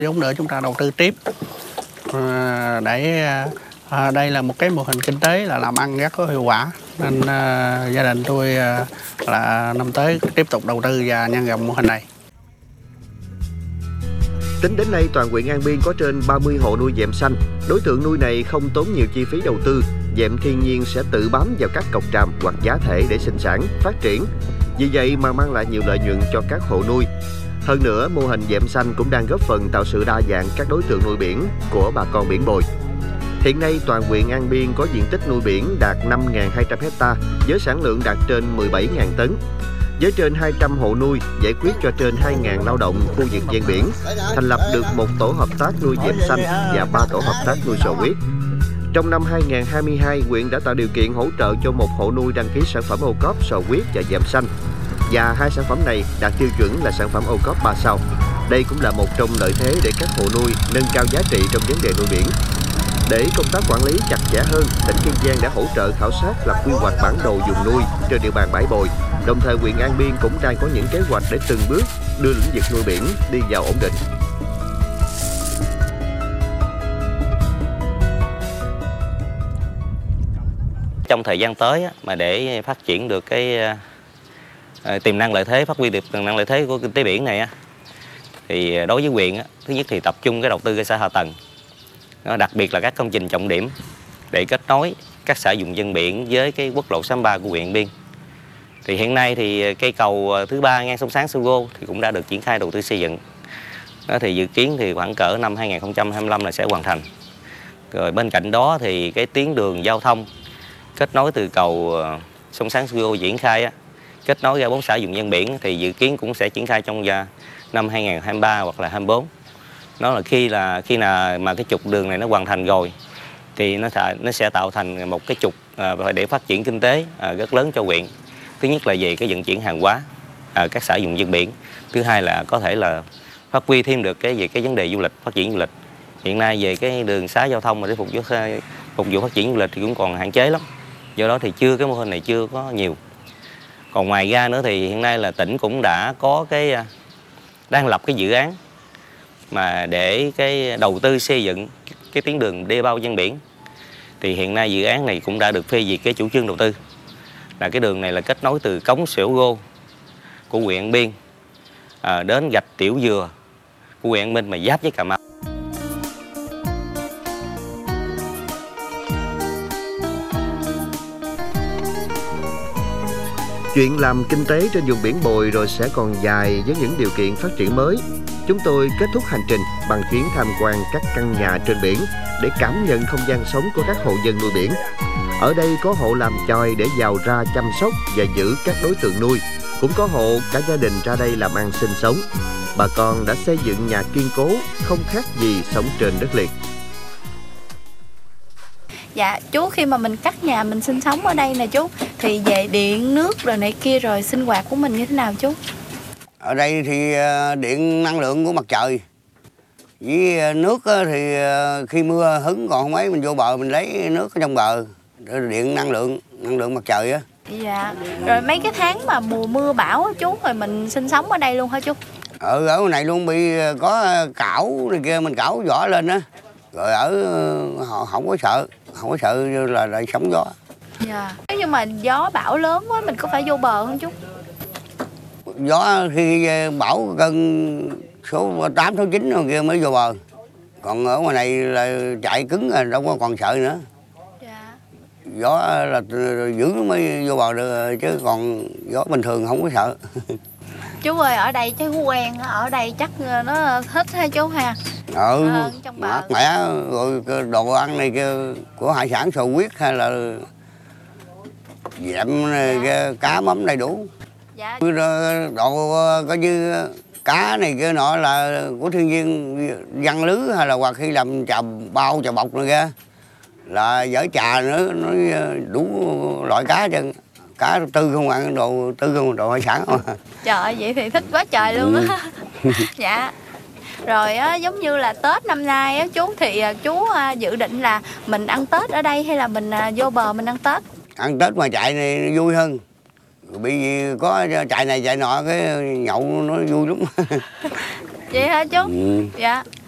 Giống nữa chúng ta đầu tư tiếp để đây là một cái mô hình kinh tế là làm ăn rất có hiệu quả, nên gia đình tôi là năm tới tiếp tục đầu tư và nhân rộng mô hình này. Tính đến nay, toàn huyện An Biên có trên 30 hộ nuôi dẹm xanh. Đối tượng nuôi này không tốn nhiều chi phí đầu tư. Dẹm thiên nhiên sẽ tự bám vào các cọc tràm hoặc giá thể để sinh sản, phát triển. Vì vậy mà mang lại nhiều lợi nhuận cho các hộ nuôi. Hơn nữa, mô hình dẹm xanh cũng đang góp phần tạo sự đa dạng các đối tượng nuôi biển của bà con biển bồi. Hiện nay, toàn huyện An Biên có diện tích nuôi biển đạt 5.200 hecta với sản lượng đạt trên 17.000 tấn. Với trên 200 hộ nuôi, giải quyết cho trên 2.000 lao động khu vực ven biển, thành lập được một tổ hợp tác nuôi dẹm xanh và 3 tổ hợp tác nuôi sò huyết. Trong năm 2022, huyện đã tạo điều kiện hỗ trợ cho một hộ nuôi đăng ký sản phẩm ô cốp sò huyết và dẹm xanh. Và hai sản phẩm này đạt tiêu chuẩn là sản phẩm ô cốp 3 sao. Đây cũng là một trong lợi thế để các hộ nuôi nâng cao giá trị trong vấn đề nuôi biển. Để công tác quản lý chặt chẽ hơn, tỉnh Kiên Giang đã hỗ trợ khảo sát lập quy hoạch bản đồ vùng nuôi trên địa bàn bãi bồi. Đồng thời, huyện An Biên cũng đang có những kế hoạch để từng bước đưa lĩnh vực nuôi biển đi vào ổn định. Trong thời gian tới mà để phát triển được cái tiềm năng lợi thế, phát huy được tiềm năng lợi thế của kinh tế biển này thì đối với huyện thứ nhất thì tập trung cái đầu tư cơ sở hạ tầng, đặc biệt là các công trình trọng điểm để kết nối các xã vùng ven biển với cái quốc lộ 63 của huyện An Biên. Thì hiện nay thì cây cầu thứ 3 ngang sông Sáng Sô Gô thì cũng đã được triển khai đầu tư xây dựng. Thì dự kiến thì khoảng cỡ năm 2025 là sẽ hoàn thành. Rồi bên cạnh đó thì cái tuyến đường giao thông kết nối từ cầu sông Sáng Sô Gô triển khai kết nối ra 4 xã vùng ven biển thì dự kiến cũng sẽ triển khai trong năm 2023 hoặc là 24. Nó là khi nào mà cái trục đường này nó hoàn thành rồi thì nó sẽ tạo thành một cái trục để phát triển kinh tế rất lớn cho huyện. Thứ nhất là về cái vận chuyển hàng hóa ở các xã vùng ven biển. Thứ hai là có thể là phát huy thêm được về cái vấn đề du lịch, phát triển du lịch. Hiện nay về cái đường xá giao thông mà để phục vụ phát triển du lịch thì cũng còn hạn chế lắm. Do đó thì cái mô hình này chưa có nhiều. Còn ngoài ra nữa thì hiện nay là tỉnh cũng đã có đang lập cái dự án mà để cái đầu tư xây dựng cái tuyến đường đê bao ven biển. Thì hiện nay dự án này cũng đã được phê duyệt cái chủ trương đầu tư. Là cái đường này là kết nối từ cống Sẻo Gô của huyện An Biên đến gạch Tiểu Dừa của huyện An Minh mà giáp với Cà Mau. Chuyện làm kinh tế trên vùng biển bồi rồi sẽ còn dài với những điều kiện phát triển mới. Chúng tôi kết thúc hành trình bằng chuyến tham quan các căn nhà trên biển để cảm nhận không gian sống của các hộ dân nuôi biển. Ở đây có hộ làm chòi để vào ra chăm sóc và giữ các đối tượng nuôi. Cũng có hộ cả gia đình ra đây làm ăn sinh sống. Bà con đã xây dựng nhà kiên cố, không khác gì sống trên đất liền. Dạ, chú khi mà mình cắt nhà mình sinh sống ở đây nè chú, thì về điện, nước rồi này kia rồi sinh hoạt của mình như thế nào chú? Ở đây thì điện năng lượng của mặt trời. Với nước thì khi mưa hứng còn không ấy mình vô bờ mình lấy nước ở trong bờ. Điện năng lượng mặt trời á. Dạ, rồi mấy cái tháng mà mùa mưa bão á chú, rồi mình sinh sống ở đây luôn hả chú? Ở này luôn bị có cảo này kia mình cảo vỏ lên á. Rồi họ không có sợ là lại sóng gió. Dạ. Nếu như mà gió bão lớn quá mình có phải vô bờ không chú? Gió khi bão cơn số 8, số 9 rồi kia mới vô bờ. Còn ở ngoài này là chạy cứng rồi đâu có còn sợ nữa. Dạ. Gió là giữ mới vô bờ được chứ còn gió bình thường không có sợ. Chú ơi, ở đây cháu quen, ở đây chắc nó thích ha chú ha. Trong bờ. Mẹ rồi đồ ăn này kia của hải sản sò huyết hay là dẹm này kia, cá mắm đầy đủ. Dạ. Đồ coi như cá này kia nọ là của thiên nhiên văn lứ hay là hoặc khi làm trà bao trà bọc này kia là dở trà nữa, nó đủ loại cá chân. Cá tư không ăn đồ tư không đồ hải sản không. Trời ơi, vậy thì thích quá trời luôn á. Dạ. Rồi á, giống như là Tết năm nay á chú, thì chú dự định là mình ăn Tết ở đây hay là mình vô bờ mình ăn Tết? Ăn Tết mà chạy này vui hơn. Bị gì có chạy này chạy nọ cái nhậu nó vui lắm. Vậy hả chú? Dạ.